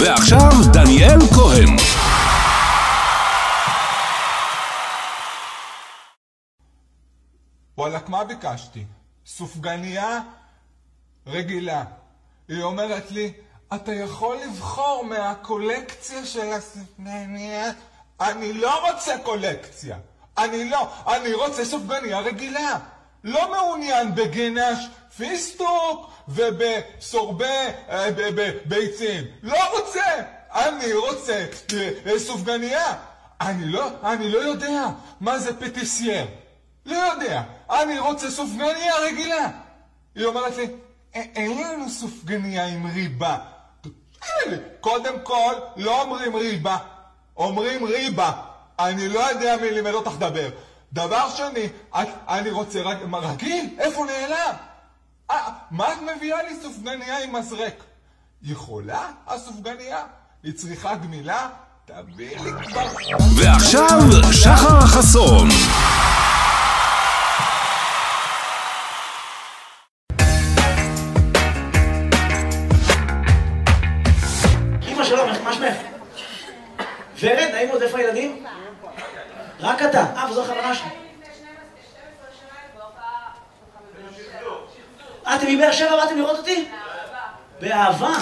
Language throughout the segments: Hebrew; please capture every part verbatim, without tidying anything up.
ועכשיו דניאל כהן. וואלק, מה ביקשתי? סופגניה רגילה. היא אומרת לי, אתה יכול לבחור מהקולקציה של הסופגניה? אני לא רוצה קולקציה. אני לא. אני רוצה סופגניה רגילה. לא מעוניין בגנש פיסטוק ובסורבה ביצים. לא רוצה. אני רוצה סופגניה. אני לא, אני לא יודע מה זה פטיסייר. לא יודע. אני רוצה סופגניה רגילה. היא אומרת לי, אין לנו סופגניה עם ריבה. קודם כל, לא אומרים ריבה. אומרים ריבה. אני לא יודע מי לימד אותך דבר. דבר שני, את, אני רוצה רג, רגיל, איפה נעלם? 아, מה את מביאה לי סופגניה עם מזרק? יכולה הסופגניה? היא צריכה גמילה? תביא לי כבר. ועכשיו שחר חסון. אמא שלום, מה שמך? ורד, נעים עוד, איפה הילדים? רק אתה. אה, וזו חברה שלי. אה, אתם מבאר שבע באתם לראות אותי? באהבה.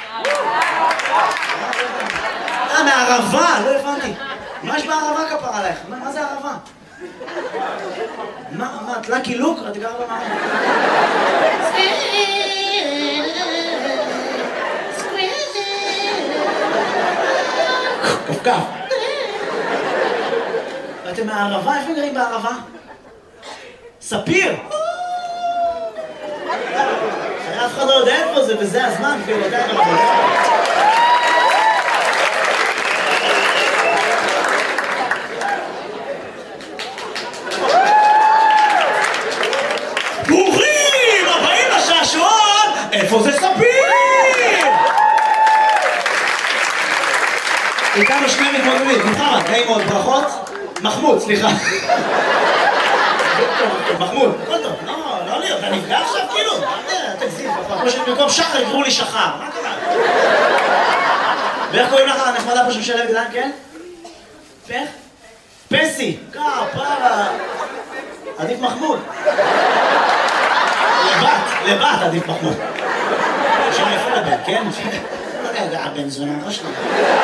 אה, מהערבה, לא הבנתי. מה יש בערבה כפר עלייך? מה זה ערבה? מה, מה, את לקי לוק? את גרה במערבה. כף כף. אתם מהערבה? איפה גרים בערבה? ספיר! אף אחד לא יודע איפה זה, וזה הזמן, כאילו, אתה יודע איפה. ברוכים הבאים לשעשועון! איפה זה ספיר? איתנו שני מתמודדים, מוחמד, נעים מאוד, ברכות. מחמוד, סליחה. מחמוד, הכל טוב, לא, לא להיות, אתה נפגע עכשיו כאילו? תגזים, במקום שחר יקראו לי שחר, מה קרה? ואיך קוראים לך הנחמדה פה שמשלבת גדלן, כן? איך? פסי, כפרה. עדיף מחמוד. לבת, לבת עדיף מחמוד. שם יפה לבן, כן? לא יודע, הבן זונה, לא שלי.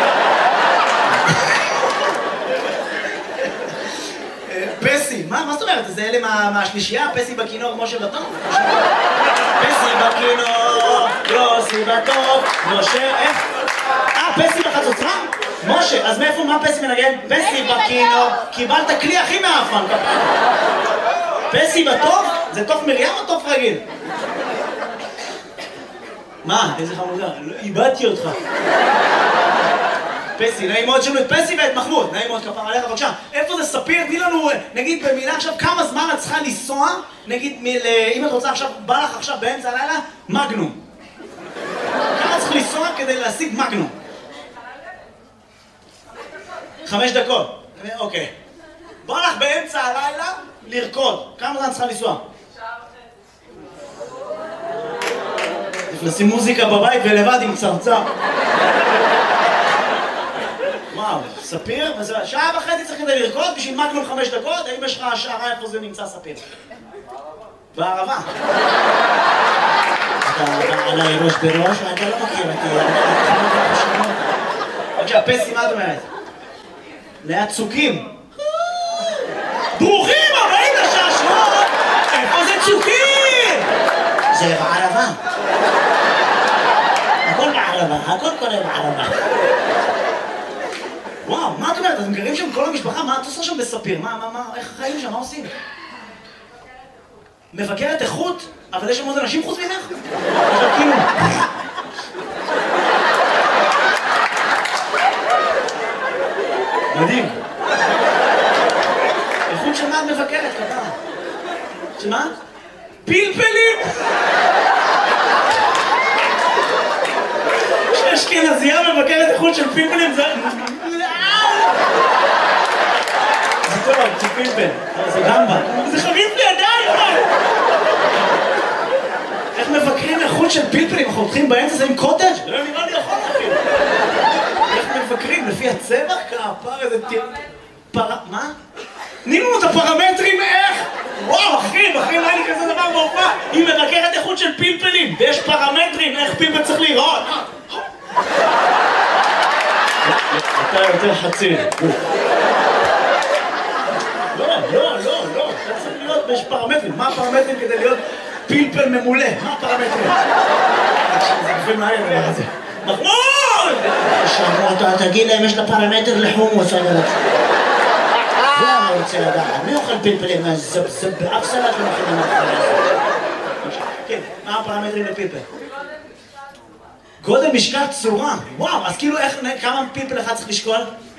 פסי, מה, מה זאת אומרת? זה אלה מהשלישייה? פסי בכינור, משה בטוב? פסי בכינור, יוסי בטוב, משה, איך? אה, פסי בחצוצרה? משה, אז מאיפה, מה פסי מנגן? פסי בכינור, קיבלת כלי הכי מאפן, כפרה. פסי בטוב? זה תוף מרים או תוף רגיל? מה? איזה חמודה, איבדתי אותך. פסי, נעים מאוד שלו את פסי ואת מחמוד, נעים מאוד כפר עליך, בבקשה. איפה זה ספיר? תני לנו, נגיד במילה עכשיו, כמה זמן את צריכה לנסוע, נגיד, אם את רוצה עכשיו, בא לך עכשיו באמצע הלילה, מגנום. כמה צריך לנסוע כדי להשיג מגנום? חמש דקות. אוקיי. בא לך באמצע הלילה לרקוד. כמה זמן צריכה לנסוע? שעה וחצי. נשים מוזיקה בבית ולבד עם צרצר. וואו, ספיר? שעה וחצי צריך כדי לרקוד בשביל מגנום חמש דקות? האם יש לך השערה איפה זה נמצא ספיר? בערבה. אתה עליי ראש בראש, אתה לא מכיר אותי. בבקשה, פסי, מה את אומרת? ליד צוקים. ברוכים הבאים לשעשועון! איפה זה צוקים? זה בערבה. הכל בערבה, הכל קורה בערבה. וואו, מה את אומרת? אתם גרים שם כל המשפחה? מה את עושה שם בספיר? מה, מה, מה, איך החיים שם? מה עושים? מבקרת איכות? אבל יש שם עוד אנשים חוץ ממך? אבל כאילו... מדהים. איכות של מה את מבקרת, כפרה? שמה? פלפלים! אשכנזייה מבקרת איכות של פלפלים זה... זה טוב, זה פלפל. זה גמבה. זה חריף לי עדיין! איך מבקרים איכות של פלפלים? אנחנו הולכים באמצע, זה עם קוטג'? לא נראה לי יכול להכין. פרמטרים לפי הצבע? כפר איזה תיר... פר... מה? תני לנו את הפרמטרים איך? וואו, אחי, אחי, לא היה לי כזה דבר בהופעה. היא מבקרת איכות של פלפלים, ויש פרמטרים איך פלפל צריך להיראות. אתה יותר חצי. לא, לא, לא, לא. אתה צריך להיות, יש פרמטרים. מה הפרמטרים כדי להיות פלפל ממולא? מה הפרמטרים? זה גופים מהר, דבר הזה. מחמוד! עכשיו, תגיד להם, יש לה פרמטר לחומוס, זה אני רוצה לדעת. מי אוכל פלפלים? זה באף סלט לא מכינים מהחלה הזה. כן, מה הפרמטרים לפלפל? גודל, משקל, צורה. וואו, אז כאילו איך, כמה פלפל אחד צריך לשקול?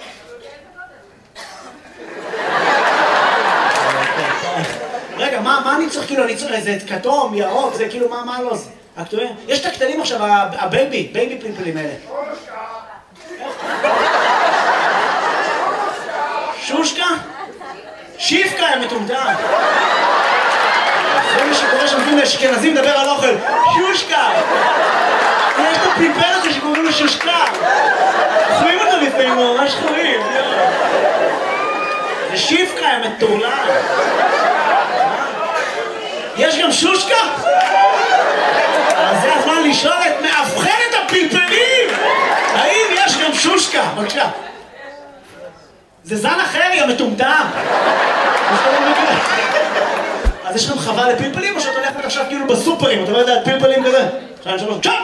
רגע, מה אני צריך כאילו, אני צריך איזה כתום, ירוק, זה כאילו, מה לא זה? יש את הקטנים עכשיו, הבייבי, בייבי פלפלים האלה. שושקה? שיפקה הם מטומטם. זה מה שקורה שמתאים לאשכנזים לדבר על אוכל. שושקה! יש את הפלפל הזה שקוראים לו שושקה. אוכלים אותו לפעמים, הוא ממש חורים. זה שיפקה הם מטורלל. יש גם שושקה? אז זה הזמן לשאול את מאבחנת הפלפלים! האם יש גם שושקה? בבקשה. זה זן אחר, יא מטומטם! אז יש לכם חווה לפלפלים או שאת הולכת עכשיו כאילו בסופרים? אתה לא יודע, פלפלים כזה? שתיים, שלוש, צ'אפ!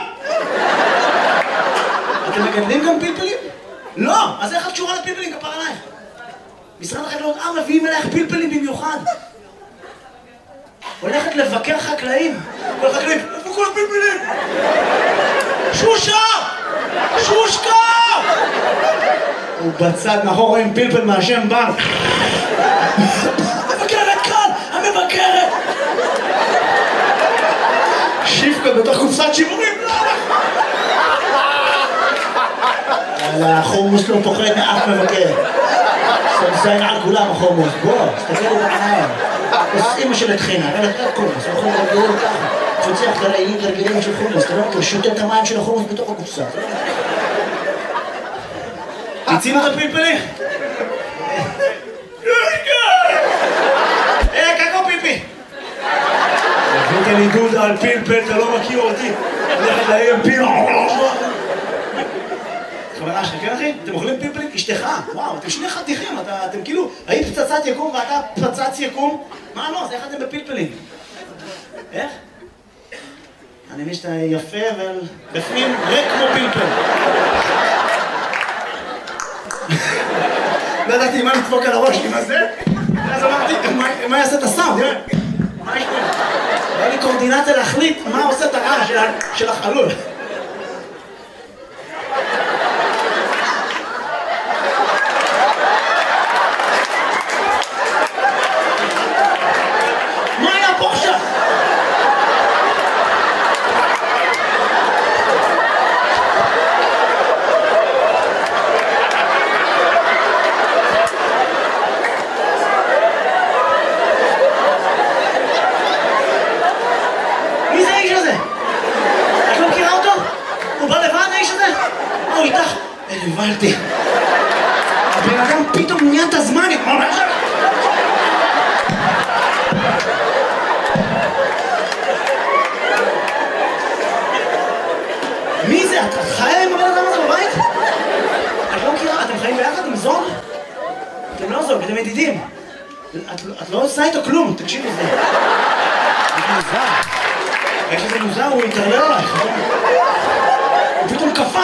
אתם מגדלים גם פלפלים? לא! אז איך את קשורה לפלפלים? כפר עלייך. משרד החקלאות, אה, מביאים אלייך פלפלים במיוחד. הולכת לבקר חקלאים. כל החקלאים, איפה כל הפלפלים? שושה! שושקה! הוא בצד מאחור רואים פלפל מהשם בנק. המבקרת כאן! המבקרת! שיפקה בתוך קופסת שימורים. החומוס לא פוחד מאף מבקר. סמסיין על כולם החומוס. בוא, תסתכל לי בעיניים. אז אמא של התחינה, אבל אתה קומוס, הוא יכול לגרגירים ככה. פוצח גרעינים גרגירים של חומוס, אתה לא מכיר, שותה את המים של החומוס בתוך הקופסה. תצינו את הפלפלים! אה, קקו פיפי! הבאת לי דודה על פלפל, אתה לא מכיר אותי. הולכת להם פלפל. חברה שלך, כן אחי? אתם אוכלים פלפלים? אשתך, וואו, אתם שני חתיכים, אתם כאילו, היית פצצת יקום ואתה פצץ יקום? מה לא? אז איך אתם בפלפלים? איך? אני מבין שאתה יפה, אבל בפנים ריק כמו פלפל. לא ידעתי מה לדפוק על הראש, עם הזה? ואז אמרתי, מה יעשה את הסאונד? מה יש פה? היה לי קורדינציה להחליט מה עושה את הרעש של החלול. מה היה פה עכשיו? מי זה האיש הזה? את לא מכירה אותו? הוא בא לבד האיש הזה? מה הוא איתך? הבנתי. הבן אדם פתאום נהיה את הזמן. מי זה? את חיה עם הבן אדם הזה בבית? את לא מכירה? אתם חיים ביחד עם זוג? אתם לא זוג, אתם ידידים. את לא עושה איתו כלום, תקשיבי זה. זה מוזר. איך שזה מוזר, הוא יתערלל עלייך. הוא פתאום קפא